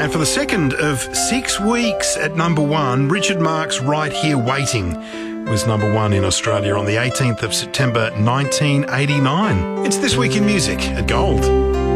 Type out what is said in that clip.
And for the second of 6 weeks at number one, Richard Marx' Right Here Waiting was number one in Australia on the 18th of September 1989. It's This Week in Music at Gold.